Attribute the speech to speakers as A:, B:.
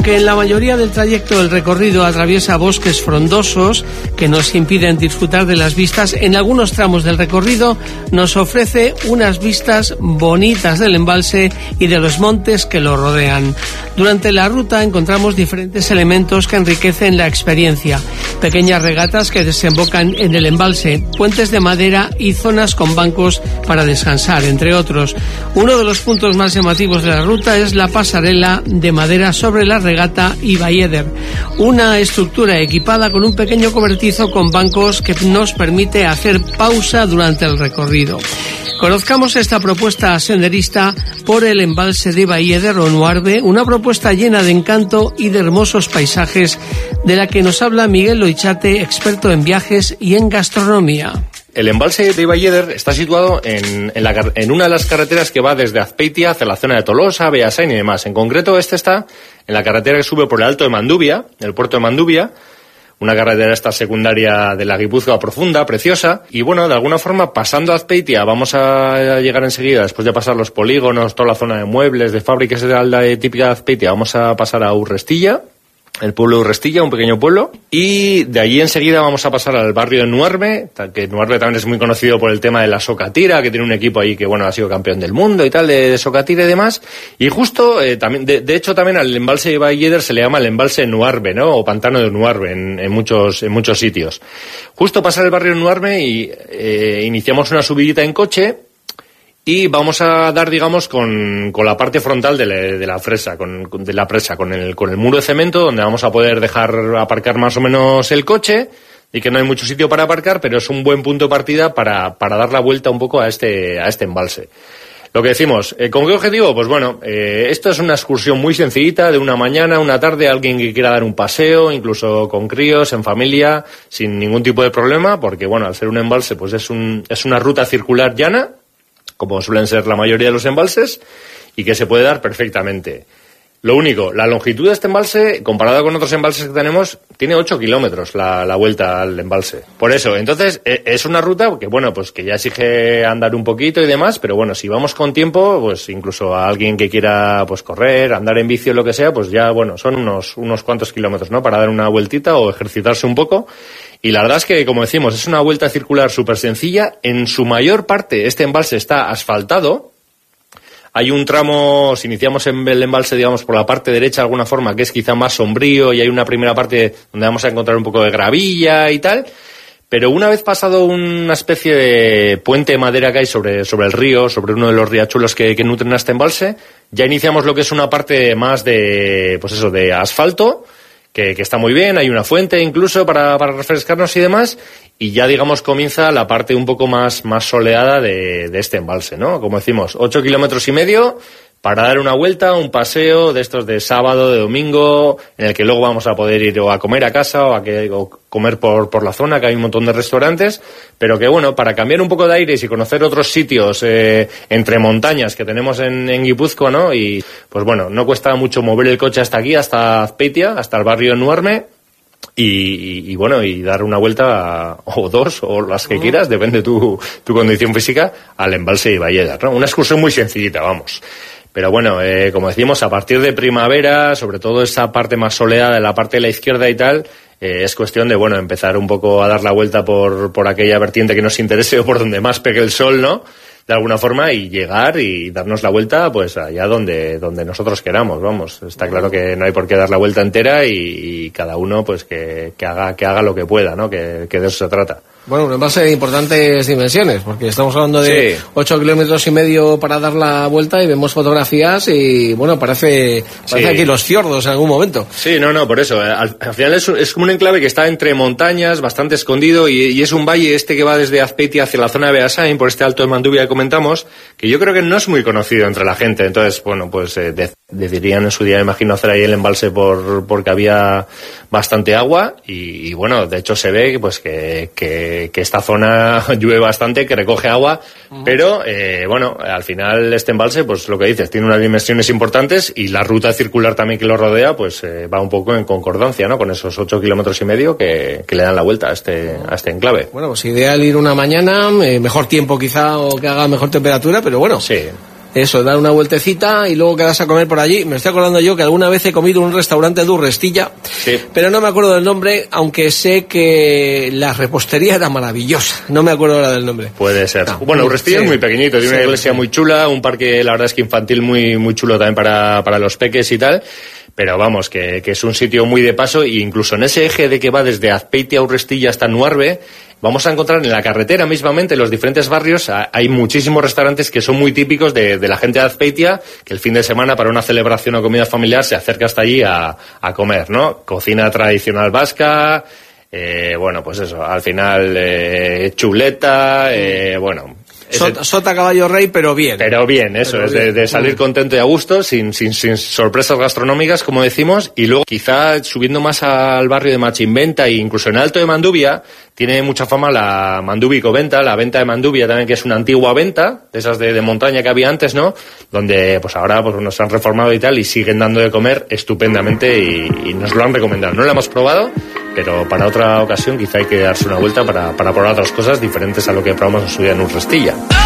A: Aunque en la mayoría del trayecto el recorrido atraviesa bosques frondosos que nos impiden disfrutar de las vistas, en algunos tramos del recorrido nos ofrece unas vistas bonitas del embalse y de los montes que lo rodean. Durante la ruta encontramos diferentes elementos que enriquecen la experiencia. Pequeñas regatas que desembocan en el embalse, puentes de madera y zonas con bancos para descansar, entre otros. Uno de los puntos más llamativos de la ruta es la pasarela de madera sobre la regata Ibahieder, una estructura equipada con un pequeño cobertizo con bancos que nos permite hacer pausa durante el recorrido. Conozcamos esta propuesta senderista por el embalse de Ibahieder o Nuarbe, una propuesta llena de encanto y de hermosos paisajes, de la que nos habla Miguel Loichate, experto en viajes y en gastronomía.
B: El embalse de Ibahieder está situado en una de las carreteras que va desde Azpeitia hacia la zona de Tolosa, Beasain y demás. En concreto, este está en la carretera que sube por el Alto de Mandubia, el puerto de Mandubia, una carretera esta secundaria de la Guipúzcoa profunda, preciosa. Y bueno, de alguna forma, pasando a Azpeitia, vamos a llegar enseguida, después de pasar los polígonos, toda la zona de muebles, de fábricas de la típica de Azpeitia, vamos a pasar a Urrestilla, el pueblo de Urrestilla, un pequeño pueblo, y de allí enseguida vamos a pasar al barrio de Nuarbe, que Nuarbe también es muy conocido por el tema de la socatira, que tiene un equipo ahí que, bueno, ha sido campeón del mundo y tal, de socatira y demás, y justo, también, de hecho también al embalse de Ibahieder se le llama el embalse Nuarbe, ¿no?, o pantano de Nuarbe en muchos sitios. Justo pasar el barrio de Nuarbe y iniciamos una subidita en coche, y vamos a dar, digamos, con la parte frontal de la presa, con el muro de cemento, donde vamos a poder dejar aparcar más o menos el coche, y que no hay mucho sitio para aparcar, pero es un buen punto de partida para dar la vuelta un poco a este embalse. Lo que decimos, ¿con qué objetivo? Pues bueno, esto es una excursión muy sencillita, de una mañana, una tarde, alguien que quiera dar un paseo, incluso con críos, en familia, sin ningún tipo de problema, porque bueno, al ser un embalse, pues es una ruta circular llana, como suelen ser la mayoría de los embalses, y que se puede dar perfectamente. Lo único, la longitud de este embalse, comparado con otros embalses que tenemos, tiene 8 kilómetros la vuelta al embalse. Por eso, entonces, es una ruta que, bueno, pues que ya exige andar un poquito y demás, pero bueno, si vamos con tiempo, pues incluso a alguien que quiera, pues correr, andar en bici o lo que sea, pues ya, bueno, son unos cuantos kilómetros, ¿no?, para dar una vueltita o ejercitarse un poco. Y la verdad es que, como decimos, es una vuelta circular súper sencilla. En su mayor parte, este embalse está asfaltado. Hay un tramo, si iniciamos en el embalse, digamos, por la parte derecha, de alguna forma, que es quizá más sombrío, y hay una primera parte donde vamos a encontrar un poco de gravilla y tal. Pero una vez pasado una especie de puente de madera que hay sobre el río, sobre uno de los riachuelos que nutren a este embalse, ya iniciamos lo que es una parte más de, pues eso, de asfalto, que está muy bien, hay una fuente incluso para refrescarnos y demás, y ya, digamos, comienza la parte un poco más soleada de este embalse, ¿no? Como decimos, 8 kilómetros y medio para dar una vuelta, un paseo de estos de sábado, de domingo, en el que luego vamos a poder ir o a comer a casa o comer por la zona, que hay un montón de restaurantes, pero que bueno, para cambiar un poco de aires y conocer otros sitios entre montañas que tenemos en Guipúzcoa, ¿no? Y pues bueno, no cuesta mucho mover el coche hasta aquí, hasta Azpeitia, hasta el barrio de Nuarbe, y bueno, y dar una vuelta o dos, o las que quieras, depende de tu condición física, al embalse de Ibahieder, ¿no? Una excursión muy sencillita, vamos. Pero bueno, como decimos, a partir de primavera, sobre todo esa parte más soleada de la parte de la izquierda y tal, es cuestión de, bueno, empezar un poco a dar la vuelta por aquella vertiente que nos interese o por donde más pegue el sol, ¿no?, de alguna forma, y llegar y darnos la vuelta pues allá donde nosotros queramos, vamos. Está claro que no hay por qué dar la vuelta entera y cada uno pues que haga lo que pueda, ¿no?, que de eso se trata.
A: Bueno, un embalse de importantes dimensiones, porque estamos hablando de 8 kilómetros y medio para dar la vuelta, y vemos fotografías y, bueno, parece aquí los fiordos en algún momento.
B: Sí, no, por eso. Al final es como un enclave que está entre montañas, bastante escondido, y es un valle que va desde Azpeitia hacia la zona de Beasain, por este Alto de Mandubia que comentamos, que yo creo que no es muy conocido entre la gente. Entonces, bueno, pues decidirían en su día, me imagino, hacer ahí el embalse porque había bastante agua, y bueno, de hecho se ve pues que esta zona llueve bastante, que recoge agua, pero bueno, al final este embalse, pues lo que dices, tiene unas dimensiones importantes, y la ruta circular también que lo rodea, pues va un poco en concordancia, ¿no?, con esos 8 kilómetros y medio que le dan la vuelta a este enclave.
A: Bueno, pues ideal ir una mañana, mejor tiempo quizá, o que haga mejor temperatura, pero bueno.
B: Sí.
A: Eso, dar una vueltecita y luego quedarse a comer por allí. Me estoy acordando yo que alguna vez he comido en un restaurante de Urrestilla, sí, pero no me acuerdo del nombre, aunque sé que la repostería era maravillosa. No me acuerdo ahora del nombre.
B: Puede ser. Bueno, Urrestilla es muy pequeñito, tiene una iglesia muy chula, un parque, la verdad es que infantil muy chulo también para los peques y tal. Pero vamos, que es un sitio muy de paso, y incluso en ese eje de que va desde Azpeitia a Urrestilla hasta Nuarbe, vamos a encontrar en la carretera mismamente, en los diferentes barrios, hay muchísimos restaurantes que son muy típicos de la gente de Azpeitia, que el fin de semana para una celebración o comida familiar se acerca hasta allí a comer, ¿no? Cocina tradicional vasca, bueno, pues eso, al final chuleta, bueno...
A: Sota caballo rey, pero bien.
B: Pero bien, eso, pero es bien. De salir contento y a gusto, sin sorpresas gastronómicas, como decimos, y luego quizá subiendo más al barrio de Machimventa e incluso en Alto de Mandubia, tiene mucha fama la Mandubi-Coventa, la venta de Mandubia también, que es una antigua venta, de esas de montaña que había antes, ¿no? Donde pues ahora pues nos han reformado y tal, y siguen dando de comer estupendamente y nos lo han recomendado. No lo hemos probado, pero para otra ocasión quizá hay que darse una vuelta para probar otras cosas diferentes a lo que probamos en su día en Urrestilla.